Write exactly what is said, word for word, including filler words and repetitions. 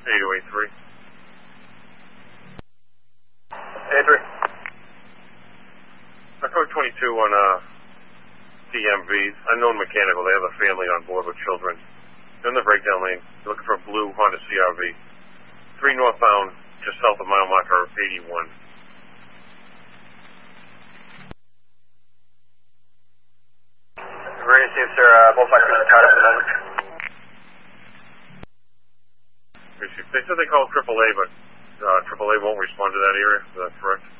eight oh eight three. eight three. I code twenty-two on uh, D M V. Unknown mechanical. They have a family on board with children. They're in the breakdown lane. They're looking for a blue Honda C R V. Three northbound, just south of mile marker eighty-one. Very received, sir. Uh, both factors are tied up at the moment. They said they called triple A, but uh, triple A won't respond to that area. Is that correct?